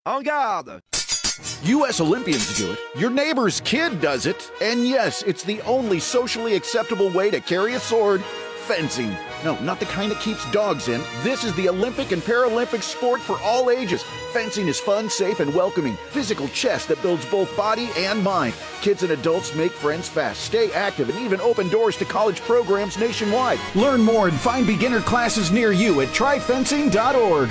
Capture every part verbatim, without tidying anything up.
En garde! U S Olympians do it. Your neighbor's kid does it. And yes, it's the only socially acceptable way to carry a sword. Fencing. No, not the kind that keeps dogs in. This is the Olympic and Paralympic sport for all ages. Fencing is fun, safe, and welcoming. Physical chess that builds both body and mind. Kids and adults make friends fast, stay active, and even open doors to college programs nationwide. Learn more and find beginner classes near you at try fencing dot org.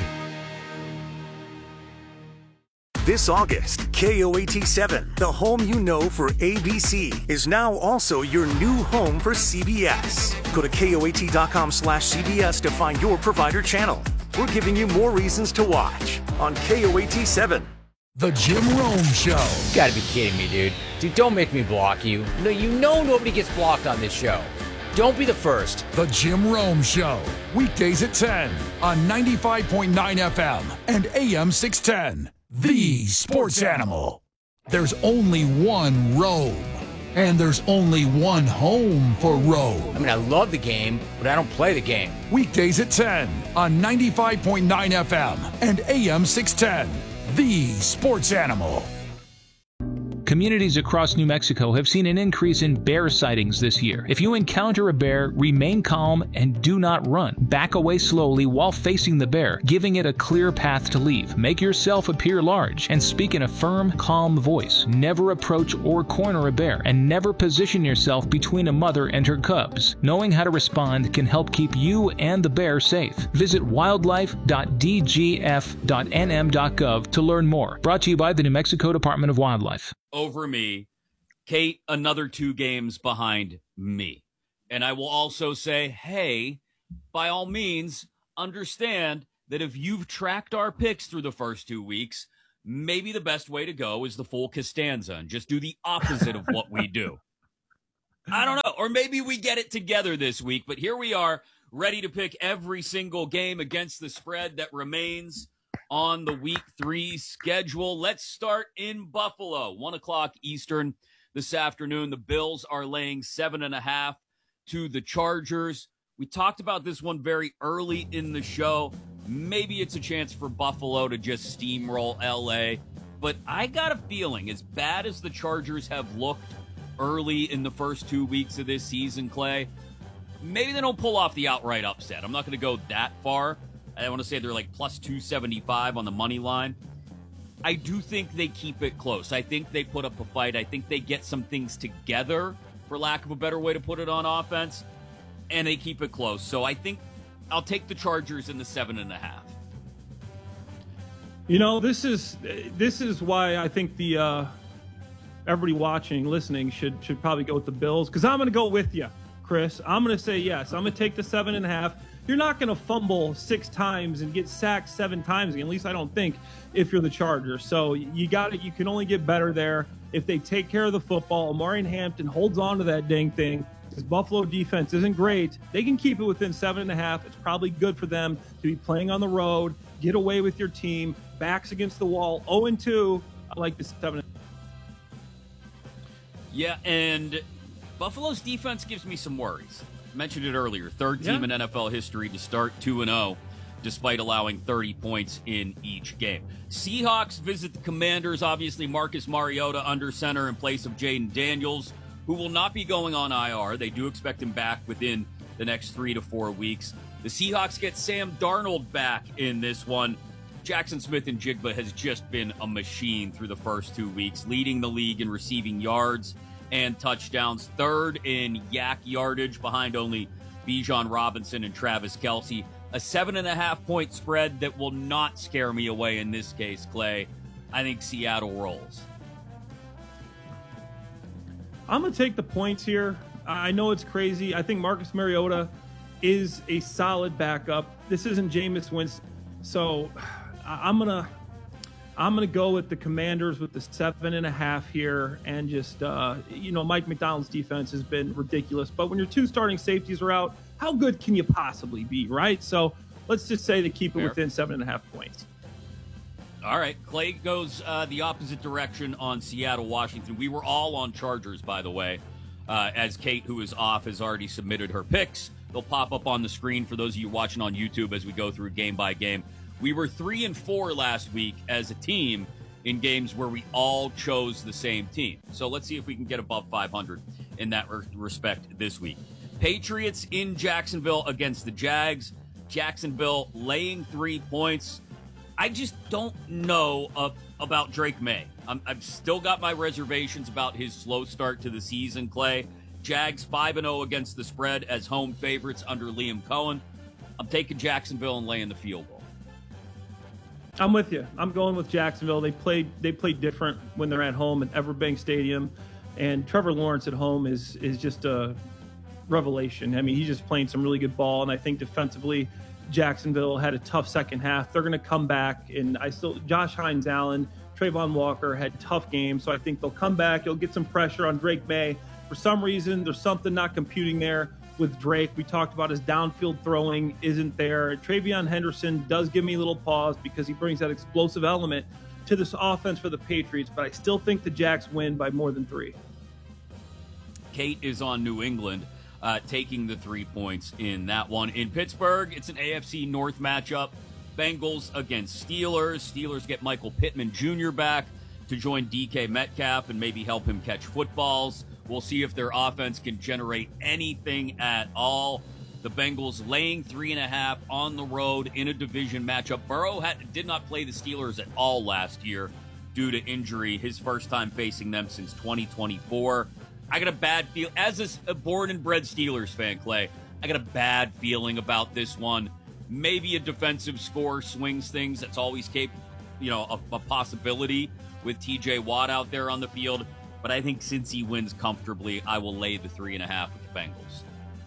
This August, K O A T seven, the home you know for A B C, is now also your new home for C B S. Go to K O A T dot com slash C B S to find your provider channel. We're giving you more reasons to watch on K O A T seven. The Jim Rome Show. You gotta be kidding me, dude. Dude, don't make me block you. No, you know nobody gets blocked on this show. Don't be the first. The Jim Rome Show. Weekdays at ten on ninety-five point nine F M and A M six ten. The Sports Animal. There's only one Rome, and there's only one home for Rome. I mean, I love the game, but I don't play the game. Weekdays at ten on ninety-five point nine F M and A M six ten. The Sports Animal. Communities across New Mexico have seen an increase in bear sightings this year. If you encounter a bear, remain calm and do not run. Back away slowly while facing the bear, giving it a clear path to leave. Make yourself appear large and speak in a firm, calm voice. Never approach or corner a bear, and never position yourself between a mother and her cubs. Knowing how to respond can help keep you and the bear safe. Visit wildlife dot d g f dot n m dot gov to learn more. Brought to you by the New Mexico Department of Wildlife. Over me. Kate, another two games behind me. And I will also say, hey, by all means, understand that if you've tracked our picks through the first two weeks, maybe the best way to go is the full Costanza and just do the opposite of what we do. I don't know. Or maybe we get it together this week. But here we are, ready to pick every single game against the spread that remains on the week three schedule. Let's start in Buffalo. One o'clock Eastern this afternoon. The Bills are laying seven and a half to the Chargers. We talked about this one very early in the show. Maybe it's a chance for Buffalo to just steamroll L A. But I got a feeling, as bad as the Chargers have looked early in the first two weeks of this season, Clay, maybe they don't pull off the outright upset. I'm not going to go that far. I want to say they're like plus two seventy-five on the money line. I do think they keep it close. I think they put up a fight. I think they get some things together, for lack of a better way to put it, on offense, and they keep it close. So I think I'll take the Chargers in the seven and a half. You know, this is this is why I think the uh, everybody watching, listening should should probably go with the Bills, because I'm going to go with you, Chris. I'm going to say yes. I'm going to take the seven and a half. You're not going to fumble six times and get sacked seven times again. At least I don't think, if you're the Chargers. So you got it. You can only get better there if they take care of the football. Omarion Hampton holds on to that dang thing. His Buffalo defense isn't great. They can keep it within seven and a half. It's probably good for them to be playing on the road, get away with your team, backs against the wall, oh and two. I like the seven. Yeah, and Buffalo's defense gives me some worries. Mentioned it earlier, third team yeah. in N F L history to start two and oh, despite allowing thirty points in each game. Seahawks visit the Commanders. Obviously, Marcus Mariota under center in place of Jaden Daniels, who will not be going on I R. They do expect him back within the next three to four weeks. The Seahawks get Sam Darnold back in this one. Jackson Smith-Njigba has just been a machine through the first two weeks, leading the league in receiving yards and touchdowns, third in yak yardage behind only Bijan Robinson and Travis Kelce. A seven and a half point spread that will not scare me away in this case, Clay. I think Seattle rolls. I'm going to take the points here. I know it's crazy. I think Marcus Mariota is a solid backup. This isn't Jameis Winston. So I'm going to I'm going to go with the Commanders with the seven and a half here. And just, uh, you know, Mike McDonald's defense has been ridiculous. But when your two starting safeties are out, how good can you possibly be, right? So let's just say they keep it Fair. within seven and a half points. All right. Clay goes uh, the opposite direction on Seattle, Washington. We were all on Chargers, by the way, uh, as Kate, who is off, has already submitted her picks. They'll pop up on the screen for those of you watching on YouTube as we go through game by game. We were three and four last week as a team in games where we all chose the same team. So let's see if we can get above five hundred in that respect this week. Patriots in Jacksonville against the Jags. Jacksonville laying three points. I just don't know uh, about Drake May. I'm, I've still got my reservations about his slow start to the season, Clay. Jags five and oh against the spread as home favorites under Liam Cohen. I'm taking Jacksonville and laying the field goal. I'm with you. I'm going with Jacksonville. They played they play different when they're at home at Everbank Stadium, and Trevor Lawrence at home is is just a revelation. I mean, he's just playing some really good ball, and I think defensively, Jacksonville had a tough second half. They're going to come back, and I still Josh Hines Allen, Trayvon Walker had tough games, so I think they'll come back. You'll get some pressure on Drake May. For some reason, there's something not computing there with Drake. We talked about his downfield throwing isn't there. TreVeyon Henderson does give me a little pause because he brings that explosive element to this offense for the Patriots, but I still think the Jacks win by more than three. Kate is on New England, uh, taking the three points in that one. In Pittsburgh, it's an A F C North matchup. Bengals against Steelers. Steelers get Michael Pittman Junior back to join D K Metcalf and maybe help him catch footballs. We'll see if their offense can generate anything at all. The Bengals laying three and a half on the road in a division matchup. Burrow had, did not play the Steelers at all last year due to injury. His first time facing them since twenty twenty-four. I got a bad feel as a born and bred Steelers fan, Clay. I got a bad feeling about this one. Maybe a defensive score swings things. That's always cap- you know, a, a possibility with T J Watt out there on the field. But I think since he wins comfortably, I will lay the three and a half with the Bengals.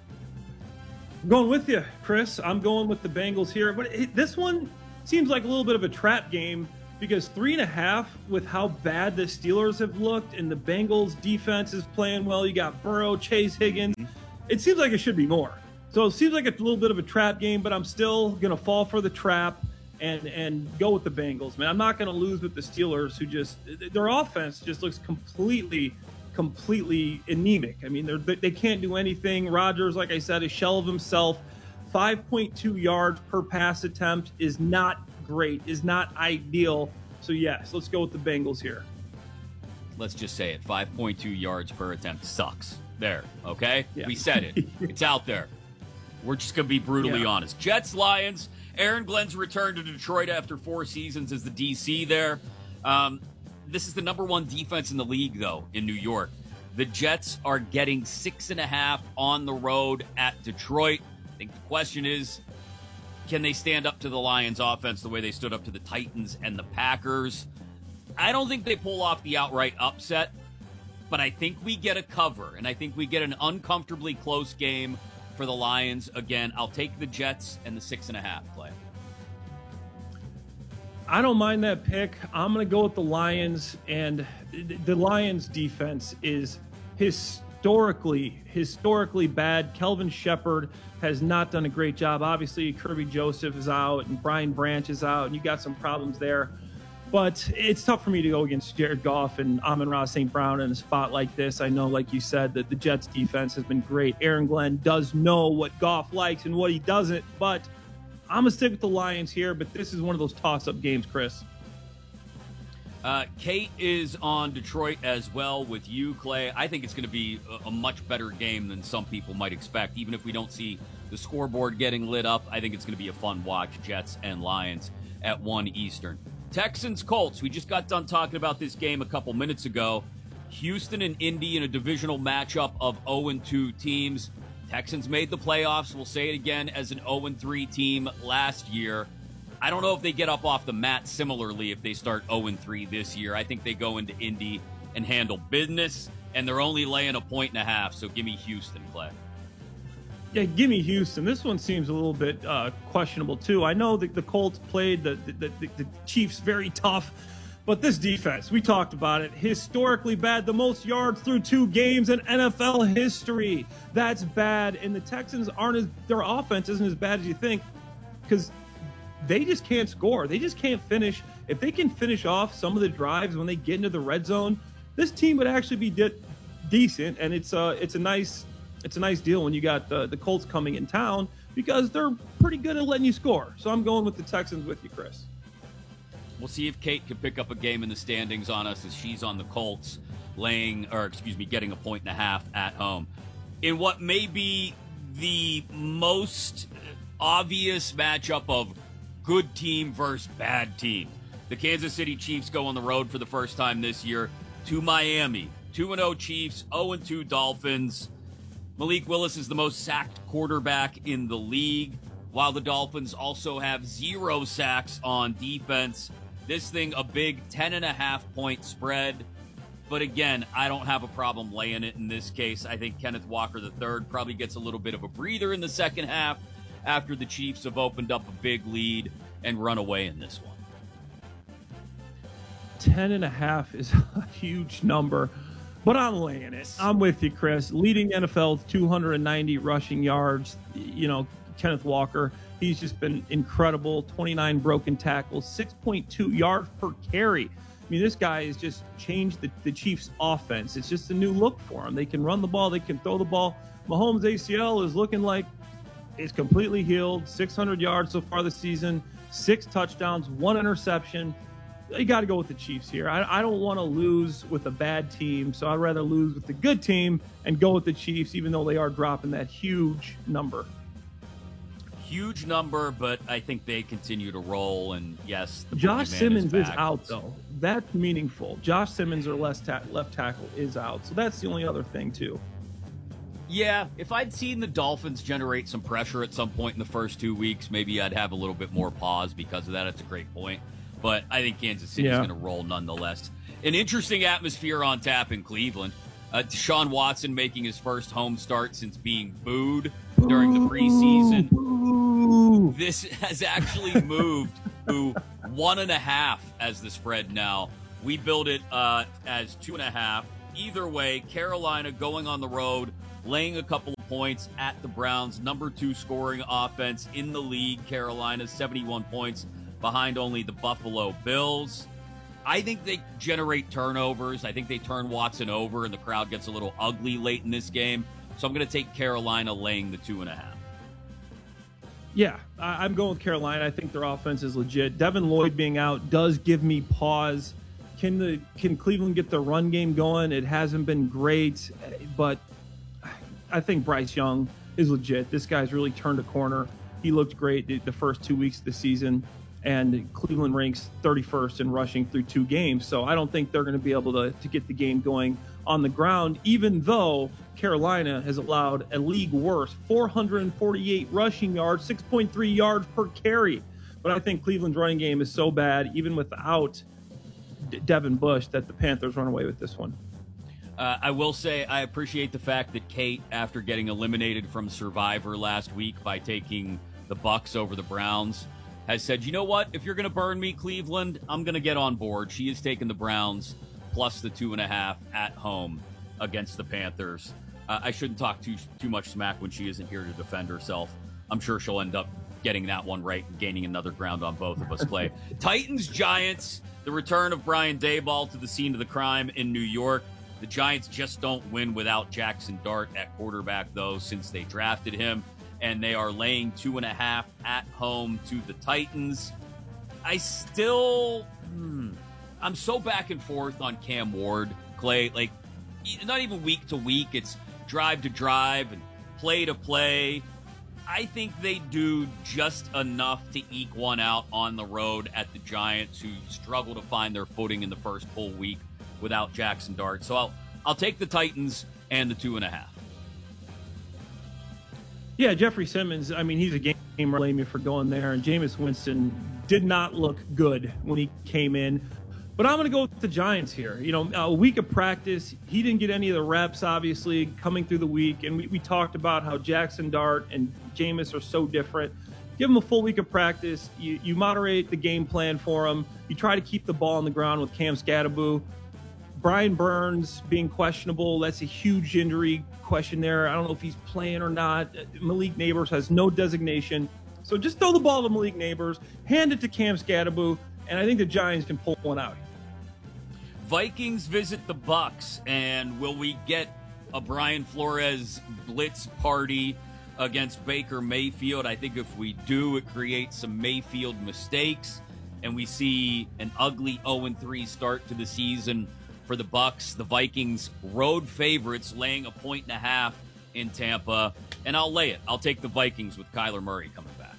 I'm going with you, Chris. I'm going with the Bengals here. But it, this one seems like a little bit of a trap game because three and a half with how bad the Steelers have looked and the Bengals defense is playing well. You got Burrow, Chase Higgins. It seems like it should be more. So it seems like it's a little bit of a trap game, but I'm still going to fall for the trap and and go with the Bengals, man. I'm not going to lose with the Steelers, who just, their offense just looks completely, completely anemic. I mean, they they can't do anything. Rodgers, like I said, a shell of himself. five point two yards per pass attempt is not great, is not ideal. So, yes, let's go with the Bengals here. Let's just say it. five point two yards per attempt sucks. There, okay? Yeah. We said it. It's out there. We're just going to be brutally yeah. honest. Jets, Lions. Aaron Glenn's returned to Detroit after four seasons as the D C there. Um, this is the number one defense in the league, though, in New York. The Jets are getting six and a half on the road at Detroit. I think the question is, can they stand up to the Lions offense the way they stood up to the Titans and the Packers? I don't think they pull off the outright upset, but I think we get a cover, and I think we get an uncomfortably close game for the Lions. Again, I'll take the Jets and the six and a half, Clay. I don't mind that pick. I'm going to go with the Lions, and the Lions defense is historically, historically bad. Kelvin Shepard has not done a great job. Obviously, Kirby Joseph is out, and Brian Branch is out, and you got some problems there. But it's tough for me to go against Jared Goff and Amon-Ra Saint Brown in a spot like this. I know, like you said, that the Jets defense has been great. Aaron Glenn does know what Goff likes and what he doesn't, but I'm going to stick with the Lions here, but this is one of those toss-up games, Chris. Uh, Kate is on Detroit as well with you, Clay. I think it's going to be a, a much better game than some people might expect. Even if we don't see the scoreboard getting lit up, I think it's going to be a fun watch, Jets and Lions at one Eastern. Texans, Colts. We just got done talking about this game a couple minutes ago. Houston and Indy in a divisional matchup of oh and two teams. Texans made the playoffs. We'll say it again as an oh and three team last year. I don't know if they get up off the mat similarly if they start oh and three this year. I think they go into Indy and handle business, and they're only laying a point and a half, so give me Houston, Clay. Yeah, give me Houston. This one seems a little bit uh, questionable, too. I know that the Colts played the, the, the, the Chiefs very tough, but this defense, we talked about it, historically bad, the most yards through two games in N F L history. That's bad, and the Texans aren't as, their offense isn't as bad as you think, because they just can't score. They just can't finish. If they can finish off some of the drives when they get into the red zone, this team would actually be de- decent, and it's uh, it's a nice... It's a nice deal when you got the, the Colts coming in town because they're pretty good at letting you score. So I'm going with the Texans with you, Chris. We'll see if Kate can pick up a game in the standings on us as she's on the Colts, laying, or excuse me, getting a point and a half at home. In what may be the most obvious matchup of good team versus bad team. The Kansas City Chiefs go on the road for the first time this year to Miami. two and oh Chiefs, oh and two Dolphins. Malik Willis is the most sacked quarterback in the league, while the Dolphins also have zero sacks on defense. This thing, a big ten and a half point spread. But again, I don't have a problem laying it in this case. I think Kenneth Walker the third probably gets a little bit of a breather in the second half after the Chiefs have opened up a big lead and run away in this one. ten and a half is a huge number, but I'm laying it. I'm with you, Chris. Leading N F L two hundred ninety rushing yards. You know, Kenneth Walker, he's just been incredible. twenty-nine broken tackles, six point two yards per carry. I mean, this guy has just changed the, the Chiefs' offense. It's just a new look for him. They can run the ball. They can throw the ball. Mahomes' A C L is looking like it's completely healed. six hundred yards so far this season, six touchdowns, one interception. You got to go with the Chiefs here. I, I don't want to lose with a bad team, so I'd rather lose with the good team and go with the Chiefs, even though they are dropping that huge number. Huge number, but I think they continue to roll. And yes, the Josh Simmons is, is out, though. That's meaningful. Josh Simmons, or left, ta- left tackle, is out. So that's the only other thing, too. Yeah, if I'd seen the Dolphins generate some pressure at some point in the first two weeks, maybe I'd have a little bit more pause because of that. It's a great point. But I think Kansas City is yeah. going to roll nonetheless. An interesting atmosphere on tap in Cleveland. Uh, Deshaun Watson making his first home start since being booed during the preseason. Ooh. This has actually moved to one and a half as the spread now. We build it uh, as two and a half. Either way, Carolina going on the road, laying a couple of points at the Browns. Number two scoring offense in the league. Carolina, seventy-one points behind only the Buffalo Bills. I think they generate turnovers. I think they turn Watson over, and the crowd gets a little ugly late in this game. So I'm going to take Carolina laying the two and a half. Yeah, I, I'm going with Carolina. I think their offense is legit. Devin Lloyd being out does give me pause. Can the can Cleveland get the run game going? It hasn't been great, but I think Bryce Young is legit. This guy's really turned a corner. He looked great the, the first two weeks of the season. And Cleveland ranks thirty-first in rushing through two games. So I don't think they're going to be able to, to get the game going on the ground, even though Carolina has allowed a league worst four hundred forty-eight rushing yards, six point three yards per carry. But I think Cleveland's running game is so bad, even without De- Devin Bush, that the Panthers run away with this one. Uh, I will say I appreciate the fact that Kate, after getting eliminated from Survivor last week by taking the Bucs over the Browns, has said, you know what, if you're going to burn me, Cleveland, I'm going to get on board. She has taken the Browns plus the two and a half at home against the Panthers. Uh, I shouldn't talk too too much smack when she isn't here to defend herself. I'm sure she'll end up getting that one right and gaining another ground on both of us, Clay. Titans, Giants, the return of Brian Daboll to the scene of the crime in New York. The Giants just don't win without Jackson Dart at quarterback, though, since they drafted him. And they are laying two and a half at home to the Titans. I still, hmm, I'm so back and forth on Cam Ward, Clay. Like, not even week to week. It's drive to drive and play to play. I think they do just enough to eke one out on the road at the Giants, who struggle to find their footing in the first full week without Jackson Dart. So I'll I'll take the Titans and the two and a half. Yeah, Jeffrey Simmons, I mean, he's a gamer. Blame you for going there. And Jameis Winston did not look good when he came in. But I'm going to go with the Giants here. You know, a week of practice. He didn't get any of the reps, obviously, coming through the week. And we, we talked about how Jackson Dart and Jameis are so different. Give him a full week of practice. You, you moderate the game plan for him. You try to keep the ball on the ground with Cam Scatterbo. Brian Burns being questionable, that's a huge injury question there. I don't know if he's playing or not. Malik Neighbors has no designation. So just throw the ball to Malik Neighbors, hand it to Cam Scatterbo, and I think the Giants can pull one out. Vikings visit the Bucs, and will we get a Brian Flores blitz party against Baker Mayfield. I think if we do, it creates some Mayfield mistakes, and we see an ugly oh and three start to the season for the Bucs. The Vikings, road favorites, laying a point and a half in Tampa, and I'll lay it. I'll take the Vikings with Kyler Murray coming back.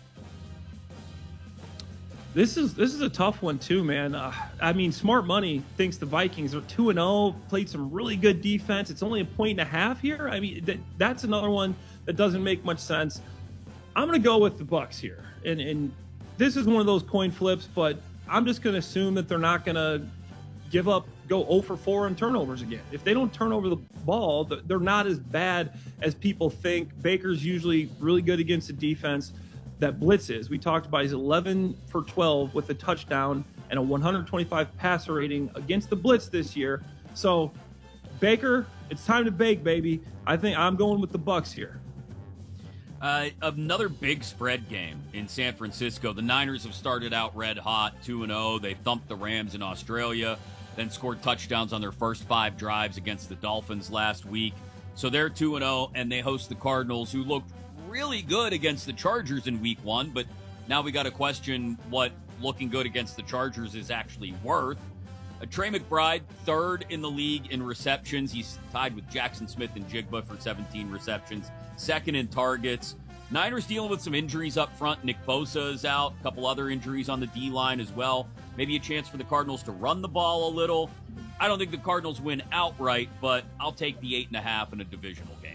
This is this is a tough one too, man. Uh, I mean, smart money thinks the Vikings are two and zero, played some really good defense. It's only a point and a half here. I mean, that, that's another one that doesn't make much sense. I'm going to go with the Bucs here, and and this is one of those coin flips, but I'm just going to assume that they're not going to give up, go oh for four on turnovers again. If they don't turn over the ball, they're not as bad as people think. Baker's usually really good against the defense that blitzes. We talked about he's eleven for twelve with a touchdown and a one hundred twenty-five passer rating against the blitz this year. So Baker, it's time to bake, baby. I think I'm going with the Bucs here. Uh, another big spread game in San Francisco. The Niners have started out red hot, two and oh. They thumped the Rams in Australia, then scored touchdowns on their first five drives against the Dolphins last week. So they're two and oh, and they host the Cardinals, who looked really good against the Chargers in week one, but now we got to question what looking good against the Chargers is actually worth. Uh, Trey McBride, third in the league in receptions. He's tied with Jackson Smith and Jigba for seventeen receptions, second in targets. Niners dealing with some injuries up front. Nick Bosa is out, a couple other injuries on the D-line as well. Maybe a chance for the Cardinals to run the ball a little. I don't think the Cardinals win outright, but I'll take the eight and a half in a divisional game.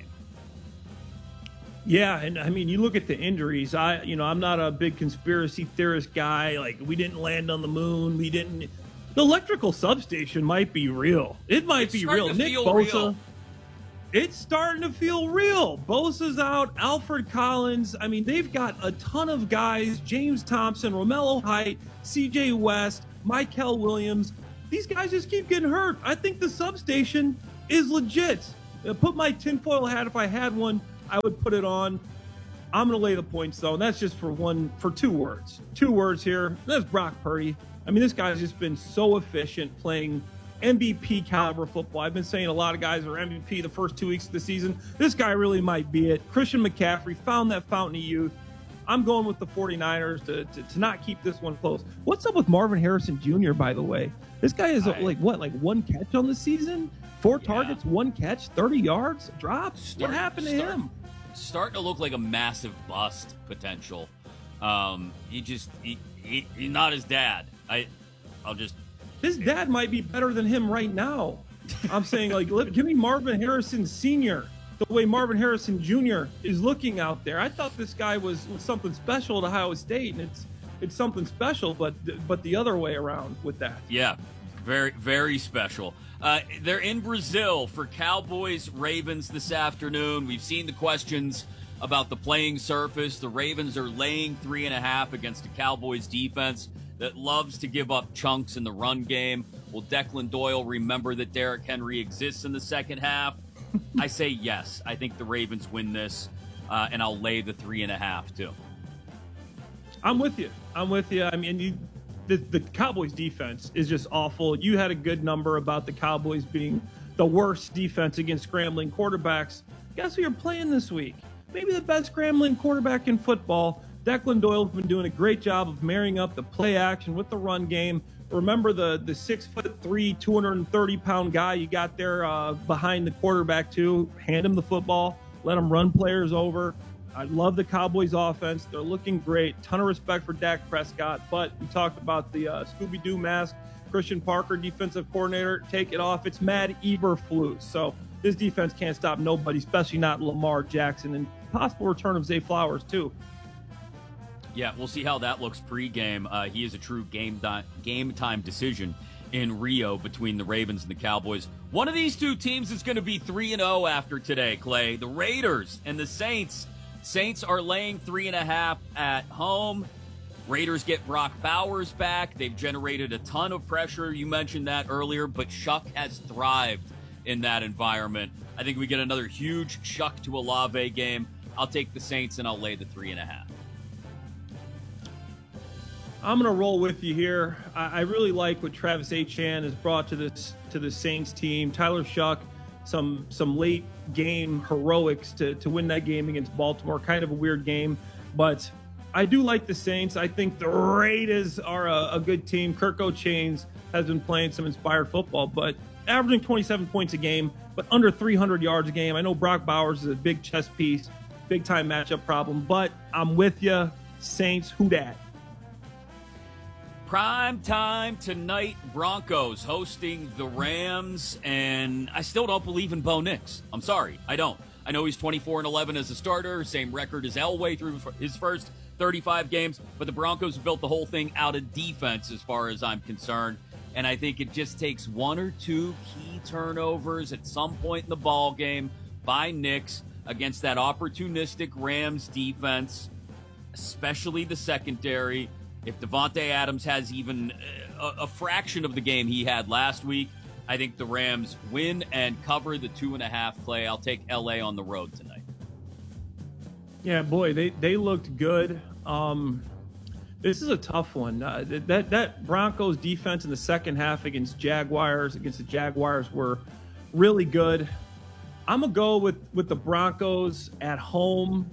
Yeah, and I mean, you look at the injuries. I, you know, I'm not a big conspiracy theorist guy. Like, we didn't land on the moon. We didn't. The electrical substation might be real. It might it's be real. Nick Bosa. Real. It's starting to feel real. Bosa's out. Alfred Collins. I mean, they've got a ton of guys. James Thompson, Romello Height, C J West, Michael Williams. These guys just keep getting hurt. I think the substation is legit. Uh, put my tinfoil hat if I had one. I would put it on. I'm going to lay the points, though, and that's just for one, for two words. Two words here. That's Brock Purdy. I mean, this guy's just been so efficient playing M V P caliber football. I've been saying a lot of guys are M V P the first two weeks of the season. This guy really might be it. Christian McCaffrey found that fountain of youth. I'm going with the 49ers to, to, to not keep this one close. What's up with Marvin Harrison Junior, by the way? This guy is I, like, what, like one catch on the season? Four yeah. targets, one catch, thirty yards, drops. Start, what happened to start, him? Starting to look like a massive bust potential. Um, he just he, he he's not his dad. I I'll just his dad might be better than him right now. I'm saying, like, give me Marvin Harrison Senior the way Marvin Harrison Junior is looking out there. I thought this guy was, was something special at Ohio State, and it's it's something special, but but the other way around with that. Yeah, very very special. Uh, they're in Brazil for Cowboys-Ravens this afternoon. We've seen the questions about the playing surface. The Ravens are laying three and a half against a Cowboys defense that loves to give up chunks in the run game. Will Declan Doyle remember that Derrick Henry exists in the second half? I say yes. I think the Ravens win this, uh, and I'll lay the three and a half too. I'm with you. I'm with you. I mean, you... The, the Cowboys defense is just awful. You had a good number about the Cowboys being the worst defense against scrambling quarterbacks. Guess who you're playing this week? Maybe the best scrambling quarterback in football. Declan Doyle's been doing a great job of marrying up the play action with the run game. Remember the the six foot three, two hundred thirty pound guy you got there uh, behind the quarterback too. Hand him the football. Let him run players over. I love the Cowboys offense. They're looking great. Ton of respect for Dak Prescott. But we talked about the uh, Scooby-Doo mask. Christian Parker, defensive coordinator. Take it off. It's Matt Eberflus. So this defense can't stop nobody, especially not Lamar Jackson. And possible return of Zay Flowers, too. Yeah, we'll see how that looks pregame. Uh, he is a true game, di- game time decision in Rio between the Ravens and the Cowboys. One of these two teams is going to be three and oh after today, Clay. The Raiders and the Saints. Saints are laying three and a half at home. Raiders get Brock Bowers back. They've generated a ton of pressure. You mentioned that earlier, but Shuck has thrived in that environment. I think we get another huge Shuck to Olave game. I'll take the Saints and I'll lay the three and a half. I'm going to roll with you here. I, I really like what Travis Etienne has brought to this to the Saints team. Tyler Shuck, some some late game heroics to, to win that game against Baltimore. Kind of a weird game, but I do like the Saints. I think the Raiders are a, a good team. Kirk O'Chains has been playing some inspired football, but averaging twenty-seven points a game, but under three hundred yards a game. I know Brock Bowers is a big chess piece, big-time matchup problem, but I'm with you. Saints, who dat? Prime time tonight, Broncos hosting the Rams, and I still don't believe in Bo Nix. I'm sorry, I don't. I know he's twenty-four and eleven as a starter, same record as Elway through his first thirty-five games, but the Broncos have built the whole thing out of defense as far as I'm concerned, and I think it just takes one or two key turnovers at some point in the ball game by Nix against that opportunistic Rams defense, especially the secondary. If Devontae Adams has even a, a fraction of the game he had last week, I think the Rams win and cover the two and a half play. I'll take L A on the road tonight. Yeah, boy, they, they looked good. Um, this is a tough one. Uh, that that Broncos defense in the second half against Jaguars, against the Jaguars were really good. I'm going to go with, with the Broncos at home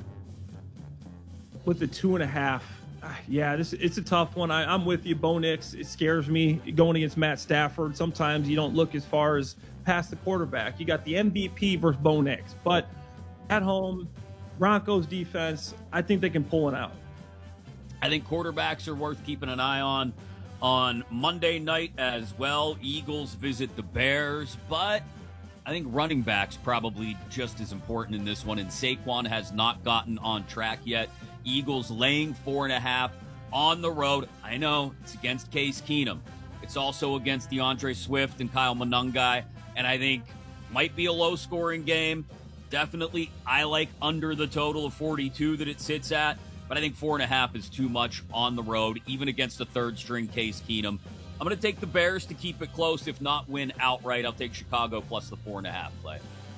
with the two and a half. Yeah, this it's a tough one. I, I'm with you, Bo Nix. It scares me going against Matt Stafford. Sometimes you don't look as far as past the quarterback. You got the M V P versus Bo Nix. But at home, Broncos defense, I think they can pull it out. I think quarterbacks are worth keeping an eye on on Monday night as well. Eagles visit the Bears, but I think running backs probably just as important in this one, and Saquon has not gotten on track yet. Eagles laying four and a half on the road. I know it's against Case Keenum. It's also against DeAndre Swift and Kyle Monangai, and I think might be a low-scoring game. Definitely, I like under the total of forty-two that it sits at, but I think four and a half is too much on the road, even against the third-string Case Keenum. I'm going to take the Bears to keep it close, if not win outright. I'll take Chicago plus the four and a half play.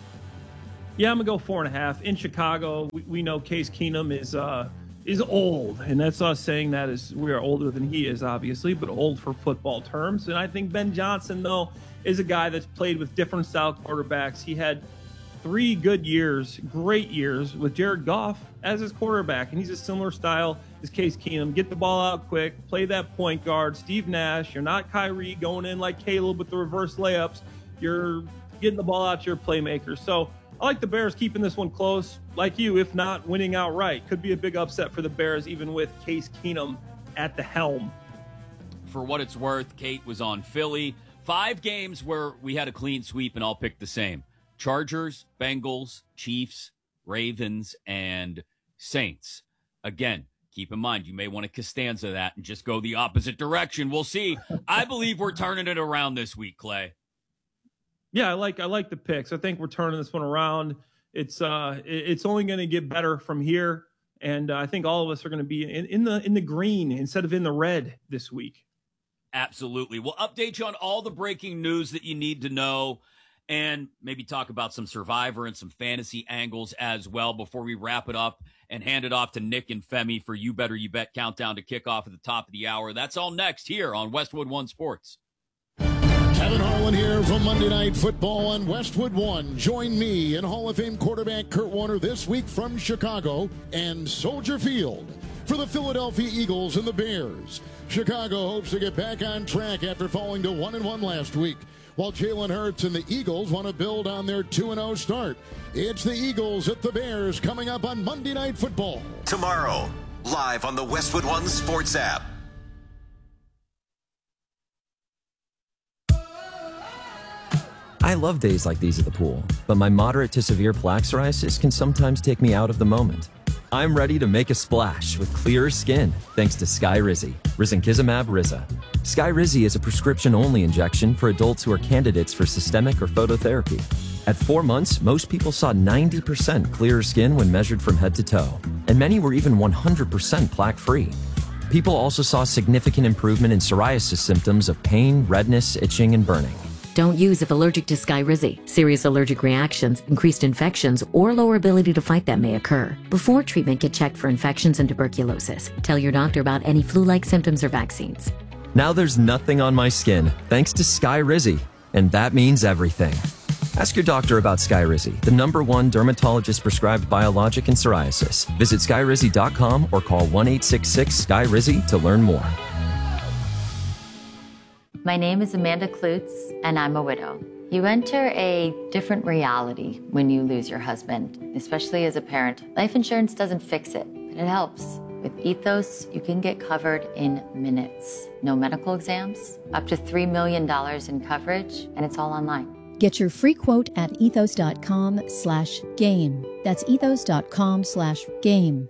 Yeah, I'm going to go four and a half. In Chicago, we, we know Case Keenum is uh, is old, and that's us saying that is we are older than he is, obviously, but old for football terms. And I think Ben Johnson, though, is a guy that's played with different style quarterbacks. He had three good years, great years, with Jared Goff as his quarterback, and he's a similar style as Case Keenum. Get the ball out quick, play that point guard. Steve Nash, you're not Kyrie going in like Caleb with the reverse layups. You're getting the ball out to your playmakers. So I like the Bears keeping this one close. Like you, if not winning outright. Could be a big upset for the Bears, even with Case Keenum at the helm. For what it's worth, Kate was on Philly. Five games where we had a clean sweep, and I'll pick the same. Chargers, Bengals, Chiefs, Ravens, and Saints. Again, keep in mind, you may want to Costanza that and just go the opposite direction. We'll see. I believe we're turning it around this week, Clay. Yeah, I like I like the picks. I think we're turning this one around. It's uh, it's only going to get better from here, and uh, I think all of us are going to be in, in the in the green instead of in the red this week. Absolutely. We'll update you on all the breaking news that you need to know, and maybe talk about some Survivor and some fantasy angles as well before we wrap it up and hand it off to Nick and Femi for You Better You Bet countdown to kick off at the top of the hour. That's all next here on Westwood One Sports. Kevin Harlan here from Monday Night Football on Westwood One. Join me and Hall of Fame quarterback Kurt Warner this week from Chicago and Soldier Field for the Philadelphia Eagles and the Bears. Chicago hopes to get back on track after falling to one and one last week, while Jalen Hurts and the Eagles want to build on their two and oh start. It's the Eagles at the Bears coming up on Monday Night Football. Tomorrow, live on the Westwood One Sports app. I love days like these at the pool, but my moderate to severe plaque psoriasis can sometimes take me out of the moment. I'm ready to make a splash with clearer skin thanks to Skyrizi, risankizumab Riza. Skyrizi is a prescription-only injection for adults who are candidates for systemic or phototherapy. At four months, most people saw ninety percent clearer skin when measured from head to toe, and many were even one hundred percent plaque-free. People also saw significant improvement in psoriasis symptoms of pain, redness, itching, and burning. Don't use if allergic to Skyrizi. Serious allergic reactions, increased infections, or lower ability to fight them may occur. Before treatment, get checked for infections and tuberculosis. Tell your doctor about any flu-like symptoms or vaccines. Now there's nothing on my skin thanks to Skyrizi, and that means everything. Ask your doctor about Skyrizi, the number one dermatologist-prescribed biologic in psoriasis. Visit skyrizi dot com or call one eight six six S K Y R I Z Y to learn more. My name is Amanda Klutz, and I'm a widow. You enter a different reality when you lose your husband, especially as a parent. Life insurance doesn't fix it, but it helps. With Ethos, you can get covered in minutes. No medical exams, up to three million dollars in coverage, and it's all online. Get your free quote at ethos.com slash game. That's ethos.com slash game.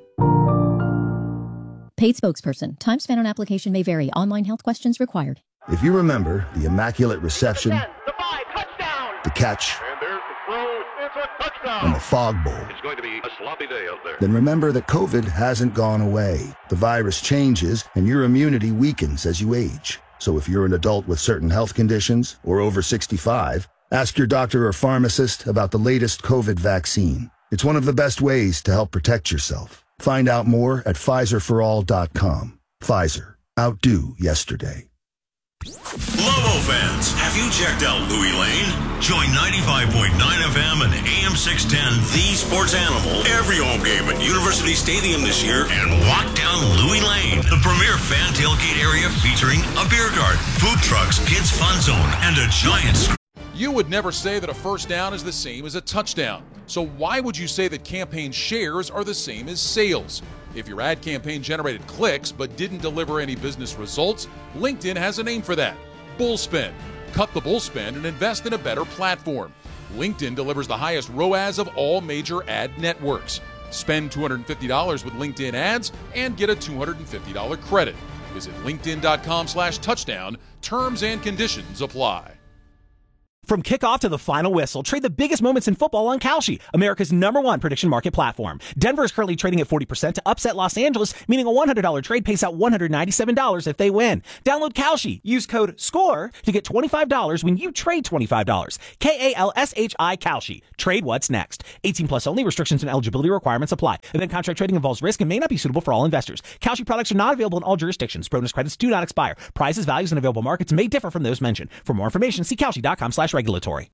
Paid spokesperson. Time spent on application may vary. Online health questions required. If you remember the immaculate reception, the, five, the catch, and, there's the throw. It's a touchdown. And the fog bowl, it's going to be a sloppy day out there. Then remember that COVID hasn't gone away. The virus changes, and your immunity weakens as you age. So if you're an adult with certain health conditions or over sixty-five, ask your doctor or pharmacist about the latest COVID vaccine. It's one of the best ways to help protect yourself. Find out more at Pfizer for all dot com. Pfizer. Outdo yesterday. Lobo fans, have you checked out Louis Lane? Join ninety-five point nine F M and A M six ten, The Sports Animal, every home game at University Stadium this year and walk down Louis Lane, the premier fan tailgate area featuring a beer garden, food trucks, kids fun zone, and a giant screen. You would never say that a first down is the same as a touchdown. So why would you say that campaign shares are the same as sales? If your ad campaign generated clicks but didn't deliver any business results, LinkedIn has a name for that: Bullspend. Cut the bullspend and invest in a better platform. LinkedIn delivers the highest R O A S of all major ad networks. Spend two hundred fifty dollars with LinkedIn ads and get a two hundred fifty dollars credit. Visit linkedin.com slash touchdown. Terms and conditions apply. From kickoff to the final whistle, trade the biggest moments in football on Kalshi, America's number one prediction market platform. Denver is currently trading at forty percent to upset Los Angeles, meaning a one hundred dollars trade pays out one hundred ninety-seven dollars if they win. Download Kalshi. Use code SCORE to get twenty-five dollars when you trade twenty-five dollars. K A L S H I Kalshi. Trade what's next. eighteen plus only. Restrictions and eligibility requirements apply. Event contract trading involves risk and may not be suitable for all investors. Kalshi products are not available in all jurisdictions. Bonus credits do not expire. Prices, values, and available markets may differ from those mentioned. For more information, see Kalshi.com slash regulatory.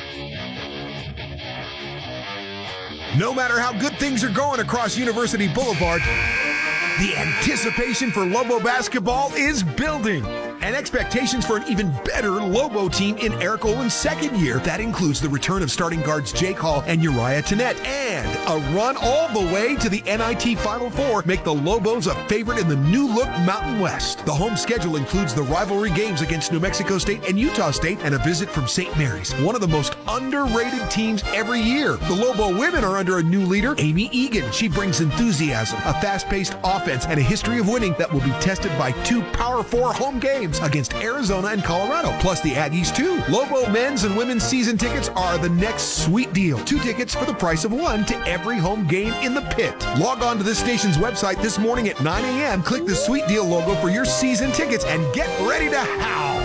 No matter how good things are going across University Boulevard, the anticipation for Lobo basketball is building. And expectations for an even better Lobo team in Eric Olin's second year. That includes the return of starting guards Jake Hall and Uriah Tenet, and a run all the way to the N I T Final Four make the Lobos a favorite in the new-look Mountain West. The home schedule includes the rivalry games against New Mexico State and Utah State and a visit from Saint Mary's, one of the most underrated teams every year. The Lobo women are under a new leader, Amy Egan. She brings enthusiasm, a fast-paced offense, and a history of winning that will be tested by two Power Four home games against Arizona and Colorado, plus the Aggies too. Lobo men's and women's season tickets are the next sweet deal. Two tickets for the price of one to every home game in the pit. Log on to this station's website this morning at nine a.m. Click the sweet deal logo for your season tickets and get ready to howl.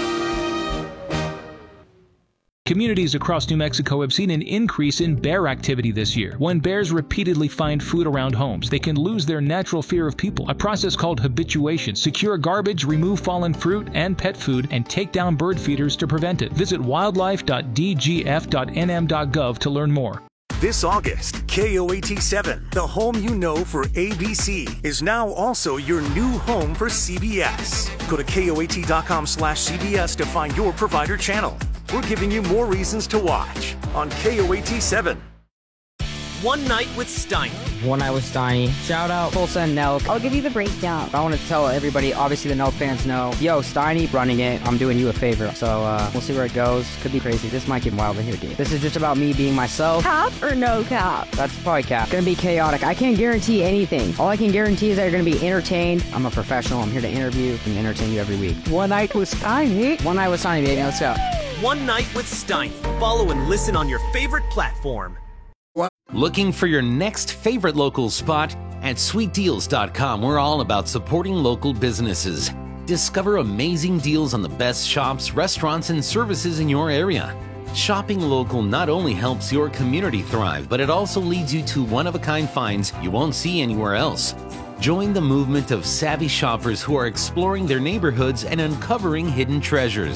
Communities across New Mexico have seen an increase in bear activity this year. When bears repeatedly find food around homes, they can lose their natural fear of people, a process called habituation. Secure garbage, remove fallen fruit and pet food, and take down bird feeders to prevent it. Visit wildlife dot d g f dot n m dot gov to learn more. This August, K O A T seven, the home you know for A B C, is now also your new home for C B S. Go to K O A T dot com slash C B S to find your provider channel. We're giving you more reasons to watch on K O A T seven. One Night with Steiny. One Night with Steiny. Shout out Tulsa and Nelk. I'll give you the breakdown. I want to tell everybody, obviously the Nelk fans know, yo, Steiny running it. I'm doing you a favor. So uh, we'll see where it goes. Could be crazy. This might get wild in here, dude. This is just about me being myself. Cap or no cap? That's probably cap. Gonna be chaotic. I can't guarantee anything. All I can guarantee is that you're gonna be entertained. I'm a professional. I'm here to interview and entertain you every week. One Night with Steiny. One Night with Steiny, baby. Let's go. One Night with Steiny. Follow and listen on your favorite platform. Looking for your next favorite local spot? At sweet deals dot com, we're all about supporting local businesses. Discover amazing deals on the best shops, restaurants, and services in your area. Shopping local not only helps your community thrive, but it also leads you to one-of-a-kind finds you won't see anywhere else. Join the movement of savvy shoppers who are exploring their neighborhoods and uncovering hidden treasures.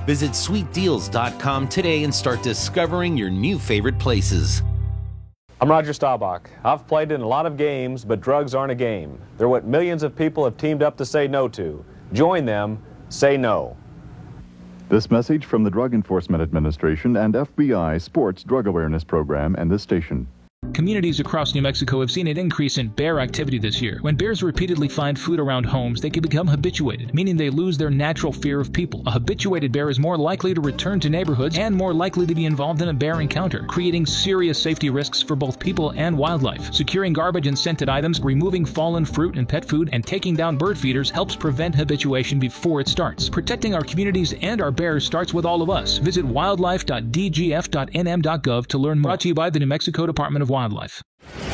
Visit sweet deals dot com today and start discovering your new favorite places. I'm Roger Staubach. I've played in a lot of games, but drugs aren't a game. They're what millions of people have teamed up to say no to. Join them. Say no. This message from the Drug Enforcement Administration and F B I Sports Drug Awareness Program and this station. Communities across New Mexico have seen an increase in bear activity this year. When bears repeatedly find food around homes, they can become habituated, meaning they lose their natural fear of people. A habituated bear is more likely to return to neighborhoods and more likely to be involved in a bear encounter, creating serious safety risks for both people and wildlife. Securing garbage and scented items, removing fallen fruit and pet food, and taking down bird feeders helps prevent habituation before it starts. Protecting our communities and our bears starts with all of us. Visit wildlife dot d g f dot n m dot gov to learn more. Brought to you by the New Mexico Department of Wildlife.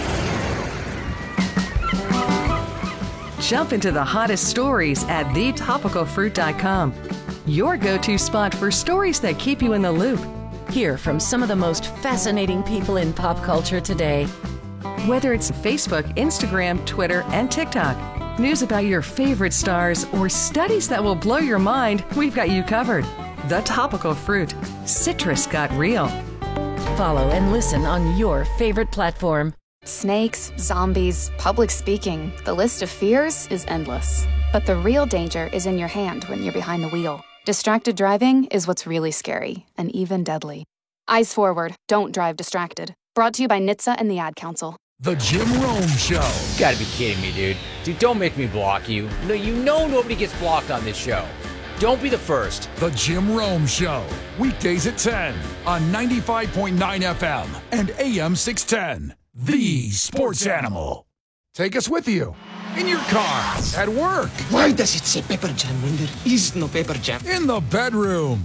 Jump into the hottest stories at the topical fruit dot com. Your go-to spot for stories that keep you in the loop. Hear from some of the most fascinating people in pop culture today. Whether it's Facebook, Instagram, Twitter, and TikTok, news about your favorite stars, or studies that will blow your mind, we've got you covered. The Topical Fruit. Citrus got real. Follow and listen on your favorite platform. Snakes, zombies, public speaking. The list of fears is endless. But the real danger is in your hand when you're behind the wheel. Distracted driving is what's really scary and even deadly. Eyes forward. Don't drive distracted. Brought to you by N H T S A and the Ad Council. The Jim Rome Show. You gotta be kidding me, dude. Dude, don't make me block you. No, you know nobody gets blocked on this show. Don't be the first. The Jim Rome Show. Weekdays at ten on ninety-five point nine F M and A M six ten. The Sports Animal. Take us with you. In your car. At work. Why does it say pepper jam when there is no pepper jam? In the bedroom.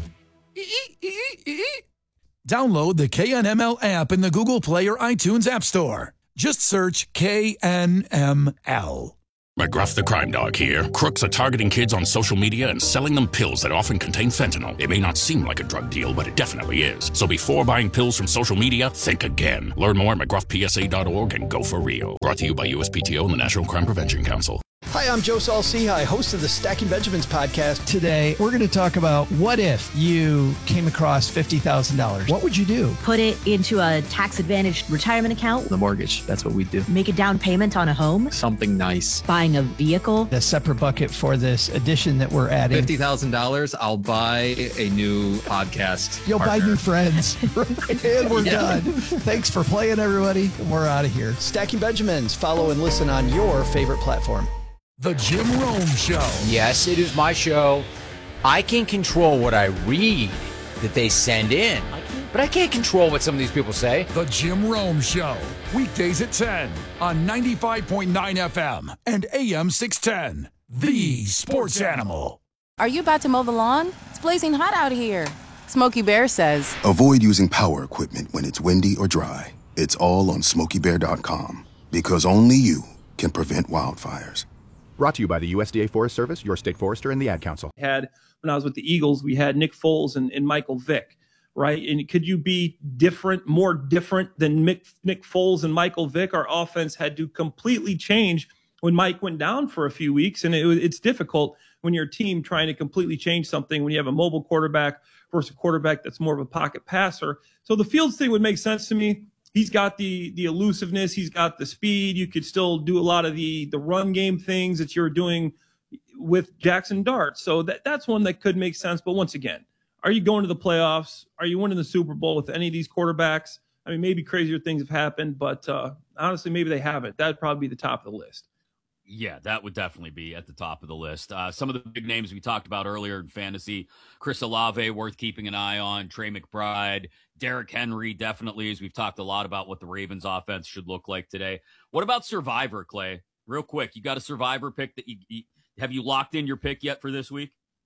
Download the K N M L app in the Google Play or iTunes App Store. Just search K N M L. McGruff the Crime Dog here. Crooks are targeting kids on social media and selling them pills that often contain fentanyl. It may not seem like a drug deal, but it definitely is. So before buying pills from social media, think again. Learn more at mcgruff p s a dot org and go for real. Brought to you by U S P T O and the National Crime Prevention Council. Hi, I'm Joe Saul-Sehy, host of the Stacking Benjamins podcast. Today, we're going to talk about what if you came across fifty thousand dollars. What would you do? Put it into a tax-advantaged retirement account. The mortgage, that's what we do. Make a down payment on a home. Something nice. Buying a vehicle. A separate bucket for this addition that we're adding. fifty thousand dollars, I'll buy a new podcast You'll partner. buy new friends. And we're yeah. done. Thanks for playing, everybody. We're out of here. Stacking Benjamins. Follow and listen on your favorite platform. The Jim Rome Show. Yes, it is my show. I can control what I read that they send in, but I can't control what some of these people say. The Jim Rome Show. Weekdays at ten on ninety-five point nine F M and A M six ten. The Sports Animal. Are you about to mow the lawn? It's blazing hot out here. Smokey Bear says, avoid using power equipment when it's windy or dry. It's all on smokey bear dot com because only you can prevent wildfires. Brought to you by the U S D A Forest Service, your state forester, and the Ad Council. Had when I was with the Eagles, we had Nick Foles and, and Michael Vick, right? And could you be different, more different than Mick, Nick Foles and Michael Vick? Our offense had to completely change when Mike went down for a few weeks, and it, it's difficult when your team trying to completely change something when you have a mobile quarterback versus a quarterback that's more of a pocket passer. So the Fields thing would make sense to me. He's got the the elusiveness. He's got the speed. You could still do a lot of the the run game things that you're doing with Jackson Dart. So that that's one that could make sense. But once again, are you going to the playoffs? Are you winning the Super Bowl with any of these quarterbacks? I mean, maybe crazier things have happened, but uh, honestly, maybe they haven't. That'd probably be the top of the list. Yeah, that would definitely be at the top of the list. Uh, some of the big names we talked about earlier in fantasy, Chris Olave, worth keeping an eye on, Trey McBride, Derrick Henry, definitely, as we've talked a lot about what the Ravens offense should look like today. What about Survivor, Clay? Real quick, you got a Survivor pick that you, you have you locked in your pick yet for this week?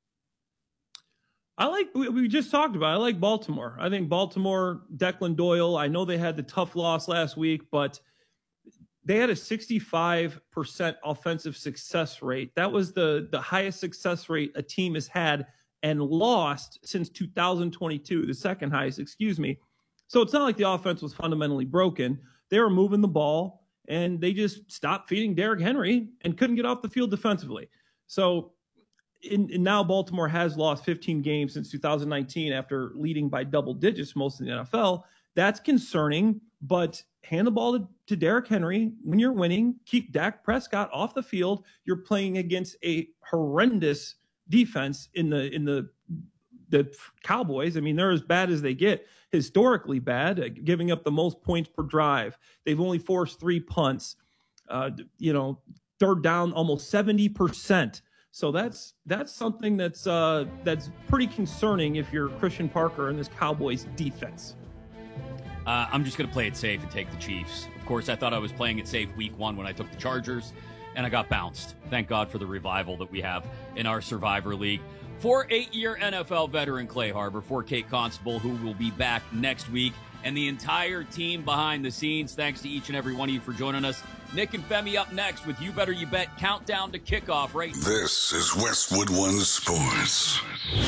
I like, we, we just talked about it. I like Baltimore. I think Baltimore, Declan Doyle, I know they had the tough loss last week, but they had a sixty-five percent offensive success rate. That was the, the highest success rate a team has had and lost since two thousand twenty-two, the second highest, excuse me. So it's not like the offense was fundamentally broken. They were moving the ball, and they just stopped feeding Derrick Henry and couldn't get off the field defensively. So in, and now Baltimore has lost fifteen games since two thousand nineteen after leading by double digits most of the N F L. That's concerning, but hand the ball to, to Derrick Henry when you're winning. Keep Dak Prescott off the field. You're playing against a horrendous defense in the in the the Cowboys. I mean, they're as bad as they get, historically bad, uh, giving up the most points per drive. They've only forced three punts. Uh, you know, third down almost seventy percent. So that's that's something that's uh, that's pretty concerning if you're Christian Parker and this Cowboys defense. Uh, I'm just going to play it safe and take the Chiefs. Of course, I thought I was playing it safe week one when I took the Chargers, and I got bounced. Thank God for the revival that we have in our Survivor League. For eight-year N F L veteran Clay Harbor, for Kate Constable, who will be back next week, and the entire team behind the scenes, thanks to each and every one of you for joining us. Nick and Femi up next with You Better You Bet Countdown to Kickoff. Right. This is Westwood One Sports.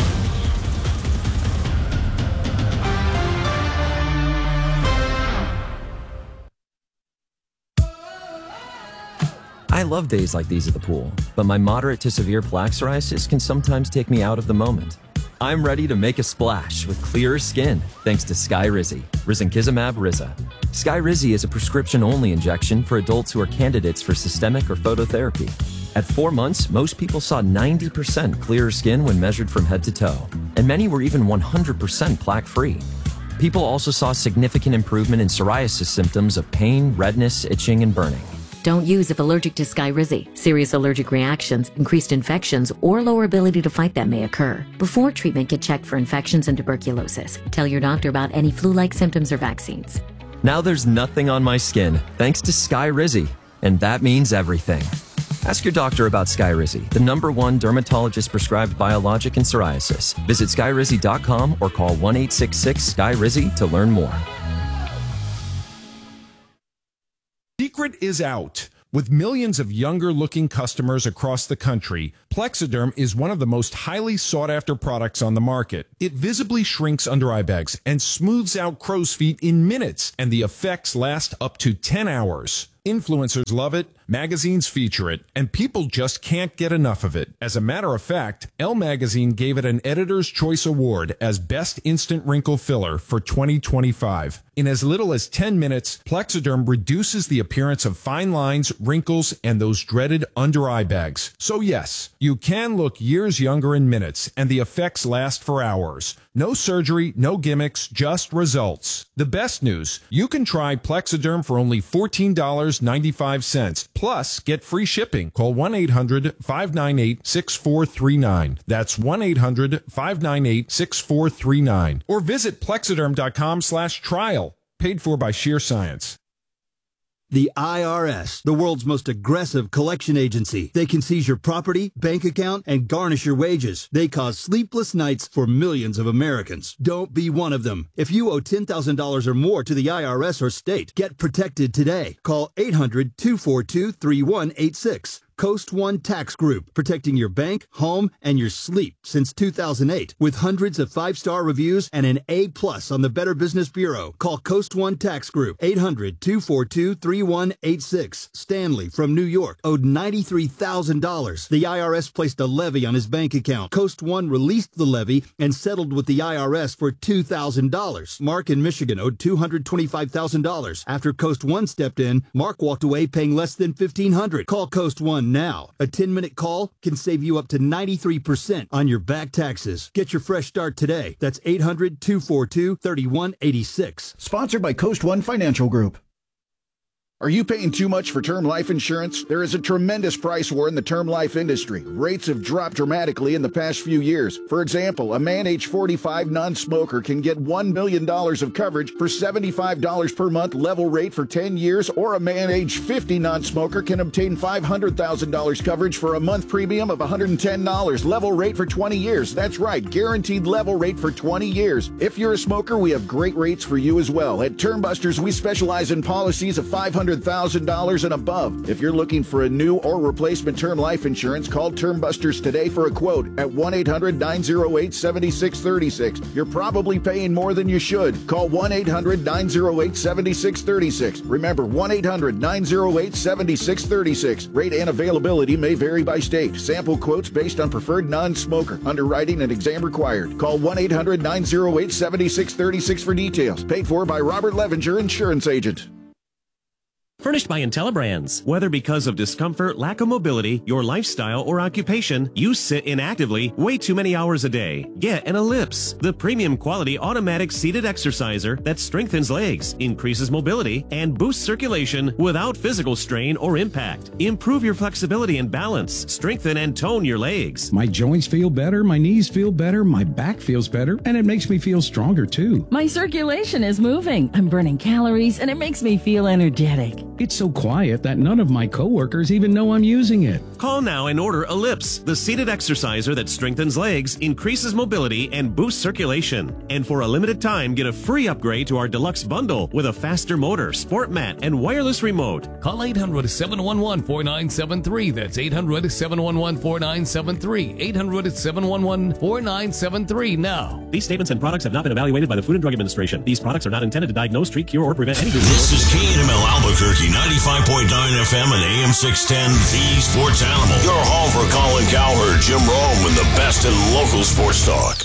I love days like these at the pool, but my moderate to severe plaque psoriasis can sometimes take me out of the moment. I'm ready to make a splash with clearer skin thanks to Skyrizi, Risankizumab Riza. Skyrizi is a prescription-only injection for adults who are candidates for systemic or phototherapy. At four months, most people saw ninety percent clearer skin when measured from head to toe, and many were even one hundred percent plaque-free. People also saw significant improvement in psoriasis symptoms of pain, redness, itching, and burning. Don't use if allergic to Skyrizi. Serious allergic reactions, increased infections, or lower ability to fight them may occur. Before treatment, get checked for infections and tuberculosis. Tell your doctor about any flu-like symptoms or vaccines. Now there's nothing on my skin thanks to Skyrizi, and that means everything. Ask your doctor about Skyrizi, the number one dermatologist-prescribed biologic in psoriasis. Visit skyrizi dot com or call one eight six six Sky Rizi to learn more. Secret is out. With millions of younger-looking customers across the country, Plexaderm is one of the most highly sought-after products on the market. It visibly shrinks under-eye bags and smooths out crow's feet in minutes, and the effects last up to ten hours. Influencers love it, magazines feature it, and people just can't get enough of it. As a matter of fact, Elle Magazine gave it an Editor's Choice Award as Best Instant Wrinkle Filler for twenty twenty-five. In as little as ten minutes, Plexaderm reduces the appearance of fine lines, wrinkles, and those dreaded under-eye bags. So yes, you can look years younger in minutes, and the effects last for hours. No surgery, no gimmicks, just results. The best news, you can try Plexaderm for only fourteen dollars and ninety-five cents. Plus, get free shipping. Call one eight hundred five nine eight six four three nine. That's one eight hundred five nine eight six four three nine. Or visit plexaderm dot com slash trial. Paid for by Sheer Science. The I R S, the world's most aggressive collection agency. They can seize your property, bank account, and garnish your wages. They cause sleepless nights for millions of Americans. Don't be one of them. If you owe ten thousand dollars or more to the I R S or state, get protected today. Call eight hundred two four two three one eight six. Coast One Tax Group, protecting your bank, home, and your sleep since two thousand eight. With hundreds of five-star reviews and an A plus on the Better Business Bureau. Call Coast One Tax Group, eight hundred two four two three one eight six. Stanley from New York owed ninety-three thousand dollars. The I R S placed a levy on his bank account. Coast One released the levy and settled with the I R S for two thousand dollars. Mark in Michigan owed two hundred twenty-five thousand dollars. After Coast One stepped in, Mark walked away paying less than fifteen hundred dollars. Call Coast One now. A ten-minute call can save you up to ninety-three percent on your back taxes. Get your fresh start today. That's eight hundred two four two three one eight six. Sponsored by Coast One Financial Group. Are you paying too much for term life insurance? There is a tremendous price war in the term life industry. Rates have dropped dramatically in the past few years. For example, a man age forty-five non-smoker can get one million dollars of coverage for seventy-five dollars per month level rate for ten years, or a man age fifty non-smoker can obtain five hundred thousand dollars coverage for a month premium of one hundred ten dollars level rate for twenty years. That's right, guaranteed level rate for twenty years. If you're a smoker, we have great rates for you as well. At Term Busters, we specialize in policies of five hundred hundred thousand dollars and above. If you're looking for a new or replacement term life insurance, call Term Busters today for a quote at one eight hundred nine oh eight seven six three six. You're probably paying more than you should. Call one eight hundred nine oh eight seven six three six. Remember, one eight hundred nine oh eight seven six three six. Rate and availability may vary by state. Sample quotes based on preferred non-smoker. Underwriting and exam required. Call one eight hundred nine oh eight seven six three six for details. Paid for by Robert Levinger, insurance agent. Furnished by IntelliBrands. Whether because of discomfort, lack of mobility, your lifestyle, or occupation, you sit inactively way too many hours a day. Get an Ellipse, the premium quality automatic seated exerciser that strengthens legs, increases mobility, and boosts circulation without physical strain or impact. Improve your flexibility and balance. Strengthen and tone your legs. My joints feel better, my knees feel better, my back feels better, and it makes me feel stronger too. My circulation is moving. I'm burning calories, and it makes me feel energetic. It's so quiet that none of my coworkers even know I'm using it. Call now and order Ellipse, the seated exerciser that strengthens legs, increases mobility, and boosts circulation. And for a limited time, get a free upgrade to our deluxe bundle with a faster motor, sport mat, and wireless remote. Call eight hundred seven one one four nine seven three. That's eight hundred seven one one four nine seven three. eight hundred seven one one four nine seven three now. These statements and products have not been evaluated by the Food and Drug Administration. These products are not intended to diagnose, treat, cure, or prevent any disease. This is K N M L Albuquerque, ninety-five point nine F M and A M six ten, the Sports Animal. Your home for Colin Cowherd, Jim Rome, and the best in local sports talk.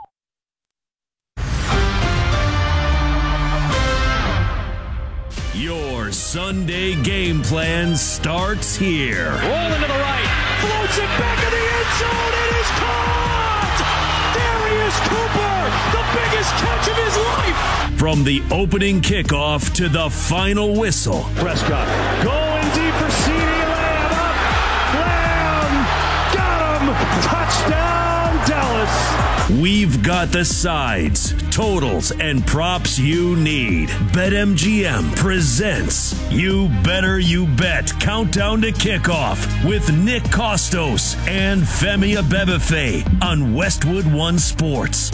Your Sunday game plan starts here. Rolling to the right, floats it back in the end zone, it is caught! Darius Cooper, the biggest catch of his life! From the opening kickoff to the final whistle. Prescott going deep for CeeDee Lamb, up, Lamb, got him, touchdown Dallas. We've got the sides, totals, and props you need. BetMGM presents You Better You Bet Countdown to Kickoff with Nick Costos and Femi Abebefe on Westwood One Sports.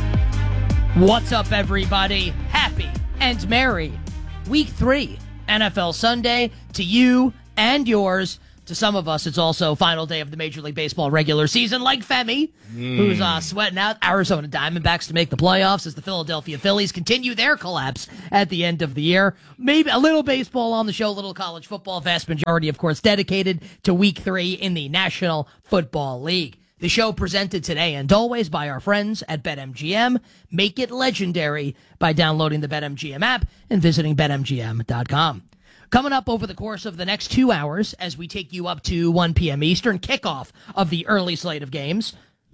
What's up, everybody? Happy and merry Week three N F L Sunday to you and yours. To some of us, it's also final day of the Major League Baseball regular season, like Femi, mm. who's uh, sweating out Arizona Diamondbacks to make the playoffs as the Philadelphia Phillies continue their collapse at the end of the year. Maybe a little baseball on the show, a little college football, vast majority, of course, dedicated to Week three in the National Football League. The show presented today and always by our friends at BetMGM. Make it legendary by downloading the BetMGM app and visiting Bet M G M dot com. Coming up over the course of the next two hours as we take you up to one p.m. Eastern, kickoff of the early slate of games.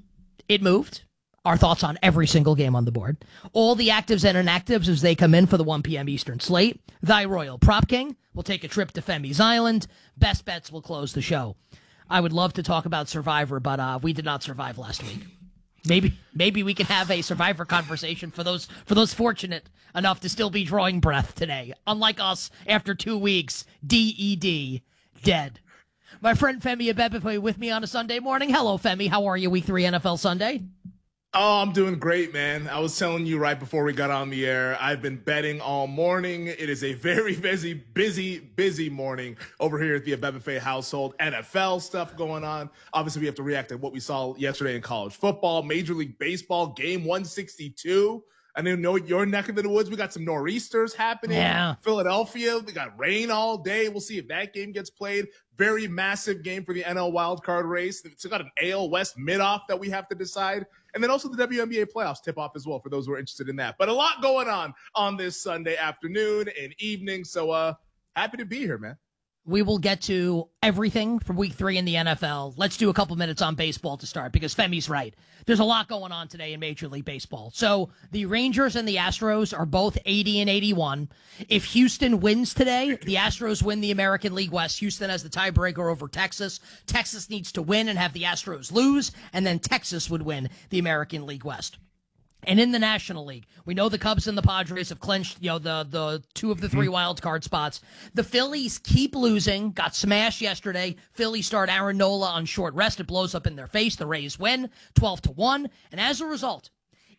It moved. Our thoughts on every single game on the board. All the actives and inactives as they come in for the one p.m. Eastern slate. Thy Royal Prop King will take a trip to Femi's Island. Best Bets will close the show. I would love to talk about Survivor, but uh, we did not survive last week. Maybe maybe we can have a Survivor conversation for those for those fortunate enough to still be drawing breath today. Unlike us, after two weeks, D E D, dead. My friend Femi Abebefe with me on a Sunday morning. Hello, Femi. How are you, Week three N F L Sunday? Oh, I'm doing great, man. I was telling you right before we got on the air, I've been betting all morning. It is a very busy, busy, busy morning over here at the Abebefe household. N F L stuff going on. Obviously, we have to react to what we saw yesterday in college football, Major League Baseball, game one sixty-two. I didn't know your neck of the woods. We got some nor'easters happening. Yeah. Philadelphia, we got rain all day. We'll see if that game gets played. Very massive game for the N L wildcard race. It's got an A L West mid-off that we have to decide. And then also the W N B A playoffs tip-off as well for those who are interested in that. But a lot going on on this Sunday afternoon and evening. So uh, happy to be here, man. We will get to everything from Week three in the N F L. Let's do a couple minutes on baseball to start, because Femi's right. There's a lot going on today in Major League Baseball. So the Rangers and the Astros are both eighty and eighty-one. If Houston wins today, the Astros win the American League West. Houston has the tiebreaker over Texas. Texas needs to win and have the Astros lose, and then Texas would win the American League West. And in the National League, we know the Cubs and the Padres have clinched, you know, the, the two of the three wild card spots. The Phillies keep losing, got smashed yesterday. Phillies start Aaron Nola on short rest. It blows up in their face. The Rays win twelve to one. And as a result,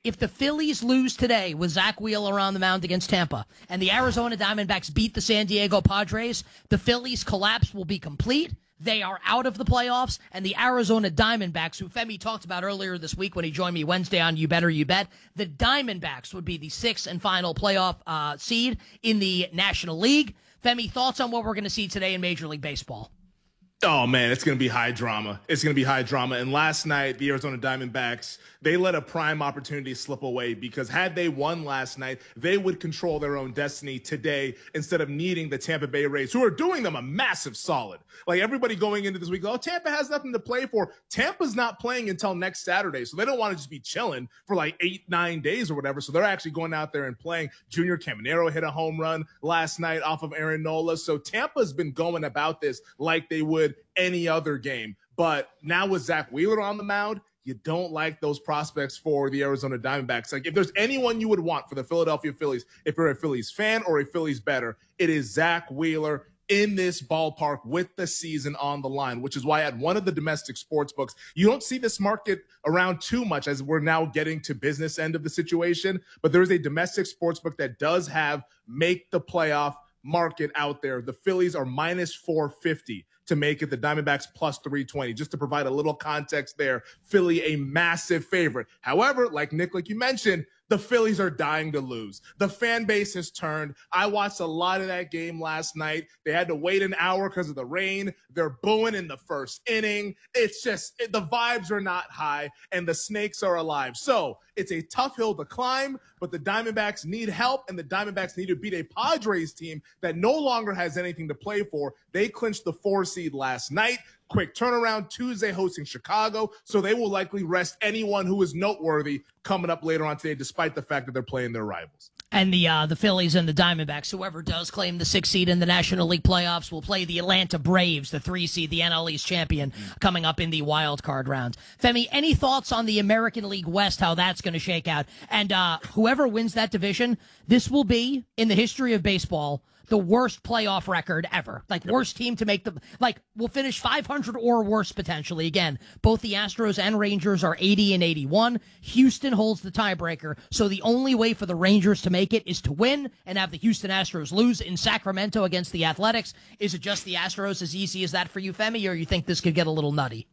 If the Phillies lose today with Zach Wheeler on the mound against Tampa and the Arizona Diamondbacks beat the San Diego Padres, the Phillies' collapse will be complete. They are out of the playoffs, and the Arizona Diamondbacks, who Femi talked about earlier this week when he joined me Wednesday on You Better You Bet, the Diamondbacks would be the sixth and final playoff uh, seed in the National League. Femi, thoughts on what we're going to see today in Major League Baseball? Oh, man, it's going to be high drama. It's going to be high drama. And last night, the Arizona Diamondbacks, they let a prime opportunity slip away because had they won last night, they would control their own destiny today instead of needing the Tampa Bay Rays, who are doing them a massive solid. Like everybody going into this week, oh, Tampa has nothing to play for. Tampa's not playing until next Saturday, so they don't want to just be chilling for like eight, nine days or whatever. So they're actually going out there and playing. Junior Caminero hit a home run last night off of Aaron Nola. So Tampa's been going about this like they would any other game. But now with Zach Wheeler on the mound, you don't like those prospects for the Arizona Diamondbacks. Like if there's anyone you would want for the Philadelphia Phillies, if you're a Phillies fan or a Phillies bettor, it is Zach Wheeler in this ballpark with the season on the line, which is why at one of the domestic sports books, you don't see this market around too much as we're now getting to business end of the situation. But there is a domestic sports book that does have make the playoff market out there. The Phillies are minus four fifty to make it, the Diamondbacks plus three twenty. Just to provide a little context there, Philly a massive favorite. However, like Nick, like you mentioned, the Phillies are dying to lose. The fan base has turned. I watched a lot of that game last night. They had to wait an hour because of the rain. They're booing in the first inning. It's just, it, the vibes are not high, and the snakes are alive. So it's a tough hill to climb, but the Diamondbacks need help, and the Diamondbacks need to beat a Padres team that no longer has anything to play for. They clinched the four seed last night. Quick turnaround Tuesday hosting Chicago, so they will likely rest anyone who is noteworthy coming up later on today, despite the fact that they're playing their rivals. And the uh, the Phillies and the Diamondbacks, whoever does claim the sixth seed in the National League playoffs, will play the Atlanta Braves, the three seed, the N L East champion, coming up in the wild card round. Femi, any thoughts on the American League West, how that's going to shake out? And uh, whoever wins that division, this will be, in the history of baseball, the worst playoff record ever. Like, worst team to make the, like, we'll finish five hundred or worse potentially. Again, both the Astros and Rangers are eighty and eighty-one. Houston holds the tiebreaker. So the only way for the Rangers to make it is to win and have the Houston Astros lose in Sacramento against the Athletics. Is it just the Astros, as easy as that for you, Femi, or you think this could get a little nutty?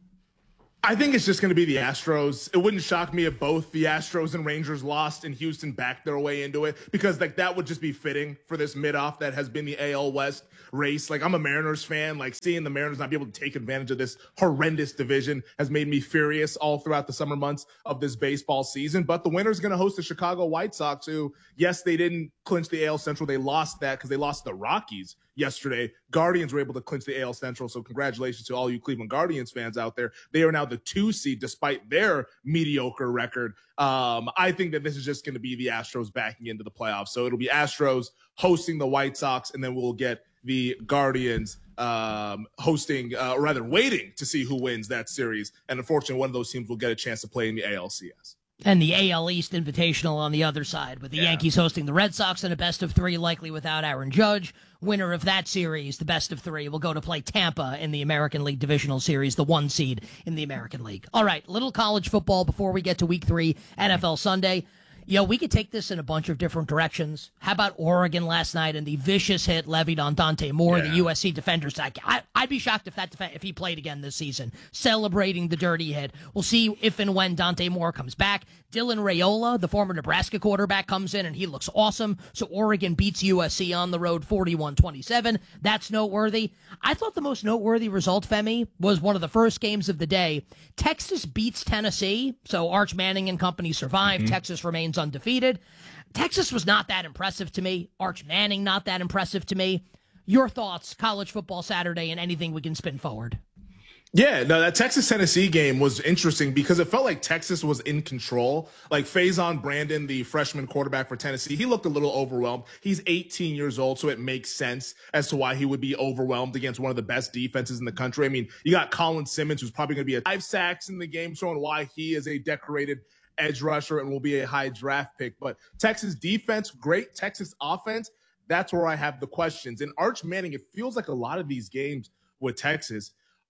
I think it's just going to be the Astros. It wouldn't shock me if both the Astros and Rangers lost and Houston backed their way into it, because like that would just be fitting for this mid-off that has been the A L West race. Like, I'm a Mariners fan. Like, seeing the Mariners not be able to take advantage of this horrendous division has made me furious all throughout the summer months of this baseball season. But the winner's going to host the Chicago White Sox, who, yes, they didn't clinch the A L Central. They lost that because they lost the Rockies yesterday. Guardians were able to clinch the A L Central, so congratulations to all you Cleveland Guardians fans out there. They are now the two seed despite their mediocre record. Um, I think that this is just going to be the Astros backing into the playoffs. So it'll be Astros hosting the White Sox, and then we'll get the Guardians um, hosting, uh, or rather waiting to see who wins that series. And unfortunately, one of those teams will get a chance to play in the A L C S. And the A L East Invitational on the other side, with the yeah. Yankees hosting the Red Sox in a best of three, likely without Aaron Judge. Winner of that series, the best of three, will go to play Tampa in the American League Divisional Series, the one seed in the American League. All right, little college football before we get to week three, N F L Sunday. You know, we could take this in a bunch of different directions. How about Oregon last night and the vicious hit levied on Dante Moore, yeah. the U S C defender? I, I'd be shocked if that def- if he played again this season, celebrating the dirty hit. We'll see if and when Dante Moore comes back. Dylan Raiola, the former Nebraska quarterback, comes in and he looks awesome. So Oregon beats U S C on the road forty-one twenty-seven. That's noteworthy. I thought the most noteworthy result, Femi, was one of the first games of the day. Texas beats Tennessee. So Arch Manning and company survive. Mm-hmm. Texas remains undefeated. Texas was not that impressive to me. Arch Manning not that impressive to me. Your thoughts, college football Saturday, and anything we can spin forward. Yeah, no, that Texas-Tennessee game was interesting because it felt like Texas was in control. Like Faison Brandon, the freshman quarterback for Tennessee, he looked a little overwhelmed. He's eighteen years old, so it makes sense as to why he would be overwhelmed against one of the best defenses in the country. I mean, you got Colin Simmons, who's probably going to be a five sacks in the game, showing why he is a decorated edge rusher and will be a high draft pick. But Texas defense, great. Texas offense, that's where I have the questions. And Arch Manning, it feels like a lot of these games with Texas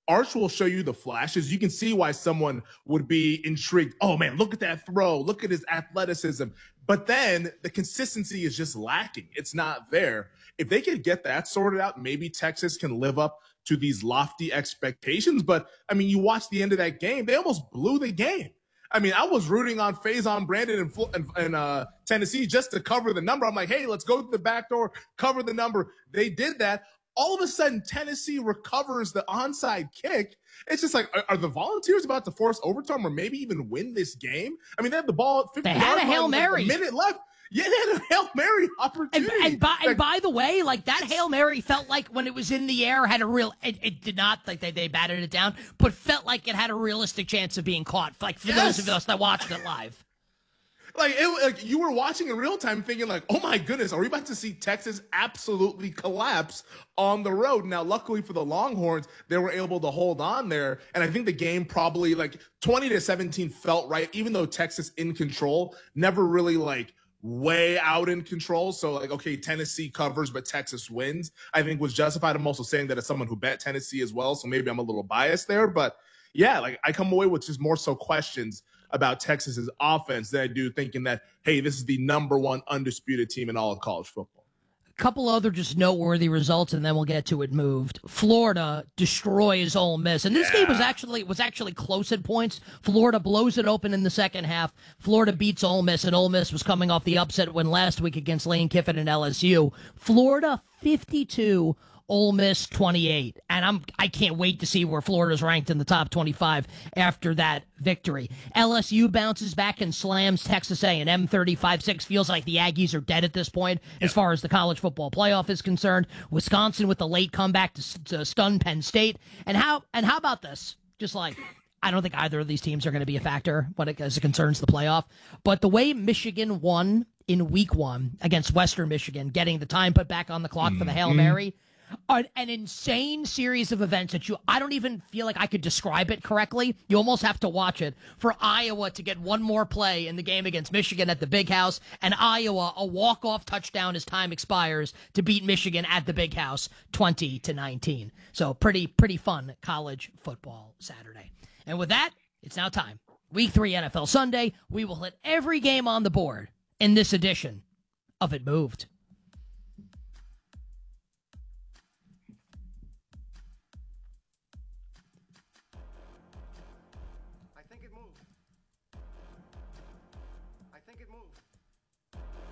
Arch will show you the flashes. You can see why someone would be intrigued. Oh, man, look at that throw. Look at his athleticism. But then the consistency is just lacking. It's not there. If they could get that sorted out, maybe Texas can live up to these lofty expectations. But, I mean, you watch the end of that game, they almost blew the game. I mean, I was rooting on Faison Brandon in, in, in uh, Tennessee just to cover the number. I'm like, hey, let's go to the back door, cover the number. They did that. All of a sudden, Tennessee recovers the onside kick. It's just like, are, are the Volunteers about to force overtime or maybe even win this game? I mean, they had the ball at fifty They had a Hail Mary. A minute left. Yeah, they had a Hail Mary opportunity. And, and, by, and by the way, like that Hail Mary felt like when it was in the air had a real, it, it did not, like they, they batted it down, but felt like it had a realistic chance of being caught, like for Yes. those of us that watched it live. Like, it, like you were watching in real time thinking like, oh my goodness, are we about to see Texas absolutely collapse on the road? Now, luckily for the Longhorns, they were able to hold on there. And I think the game probably like twenty to seventeen felt right, even though Texas in control, never really like way out in control. So like, okay, Tennessee covers, but Texas wins, I think was justified. I'm also saying that as someone who bet Tennessee as well. So maybe I'm a little biased there, but yeah, like I come away with just more so questions about Texas's offense than I do thinking that, hey, this is the number one undisputed team in all of college football. A couple other just noteworthy results, and then we'll get to it moved. Florida destroys Ole Miss, and this Yeah. game was actually was actually close at points. Florida blows it open in the second half. Florida beats Ole Miss, and Ole Miss was coming off the upset win last week against Lane Kiffin and L S U. Florida fifty-two. Ole Miss twenty-eight, and I'm I can't wait to see where Florida's ranked in the top twenty-five after that victory. L S U bounces back and slams Texas A and M thirty-five six. Feels like the Aggies are dead at this point as far as the college football playoff is concerned. Wisconsin with the late comeback to, to stun Penn State, and how and how about this? Just like I don't think either of these teams are going to be a factor when it, as it concerns the playoff, but the way Michigan won in week one against Western Michigan, getting the time put back on the clock mm-hmm. for the Hail Mary. An, an insane series of events that you I don't even feel like I could describe it correctly. You almost have to watch it for Iowa to get one more play in the game against Michigan at the Big House, and Iowa a walk-off touchdown as time expires to beat Michigan at the Big House twenty to nineteen. So pretty pretty fun college football Saturday. And with that, it's now time. Week three N F L Sunday. We will hit every game on the board in this edition of It Moved.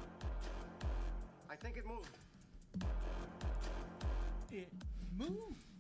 It moved.